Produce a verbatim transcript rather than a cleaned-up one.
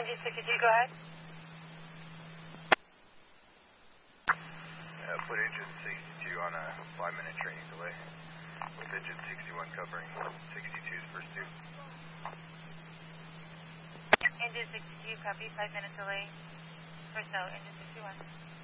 Engine sixty-two, go ahead. Uh, put engine sixty-two on a five-minute training delay, with engine sixty-one covering sixty-two's first two. Engine sixty-two, copy, five minute delay. First note, engine sixty-one.